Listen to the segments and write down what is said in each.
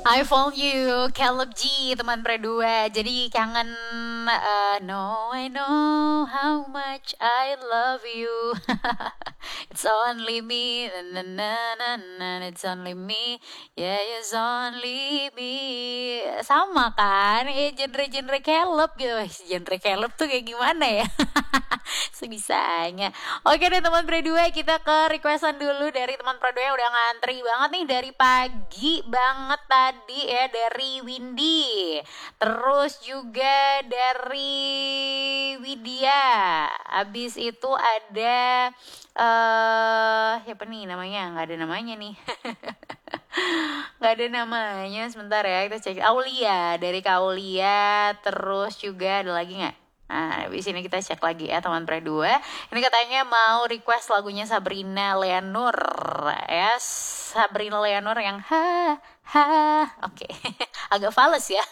I found you, Caleb G, teman berdua. Jadi kangen. No, I know how much I love you. It's only me, na na na na. It's only me, yeah, it's only me. Sama kan? Genre-genre Caleb gitu. Genre Caleb tuh kayak gimana ya? Sebisanya. Oke deh teman berdua, kita ke requestan dulu dari teman berdua yang udah ngantri banget nih dari pagi banget tadi ya, dari Windy. Terus juga dari Widya. Habis itu ada siapa nih namanya? Nggak ada namanya nih. Nggak ada namanya. Sebentar ya, kita cek. Aulia, dari Kaulia. Terus juga ada lagi nggak? Nah, di sini kita cek lagi ya teman berdua. Ini katanya mau request lagunya Sabrina Leonur ya, Sabrina Leonur yang oke. Agak fals ya.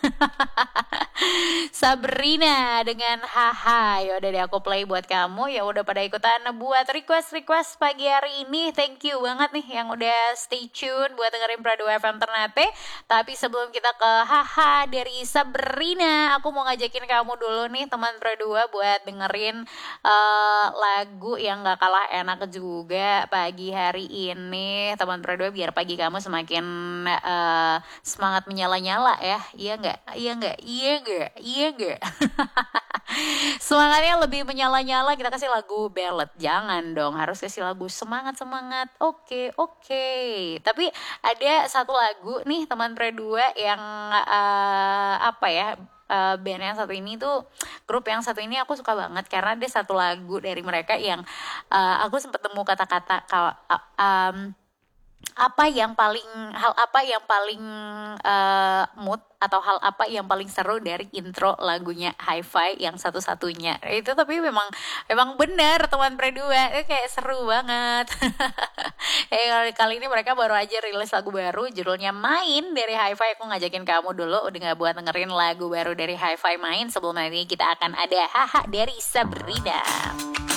Sabrina dengan haha. Ya udah deh, aku play buat kamu. Ya udah pada ikutan buat request pagi hari ini. Thank you banget nih yang udah stay tune buat dengerin Prado FM Ternate. Tapi sebelum kita ke haha dari Sabrina, aku mau ngajakin kamu dulu nih teman Pradua buat dengerin lagu yang gak kalah enak juga pagi hari ini teman Pradua, biar pagi kamu semakin semangat menyala-nyala ya. Iya nggak semangatnya lebih menyala-nyala. Kita kasih lagu ballad, jangan dong, harus kasih lagu semangat. Oke. Tapi ada satu lagu nih teman Pradua yang band yang satu ini tuh, grup yang satu ini aku suka banget karena ada satu lagu dari mereka yang aku sempat temu kata-kata hal apa yang paling mood atau hal apa yang paling seru dari intro lagunya Hi-Fi yang satu-satunya itu. Tapi memang benar teman Pradua, kayak seru banget. Kali ini mereka baru aja rilis lagu baru judulnya Main dari Hi-Fi. Aku ngajakin kamu dulu udah gak buat dengerin lagu baru dari Hi-Fi Main. Sebelum ini kita akan ada haha dari Sabrina.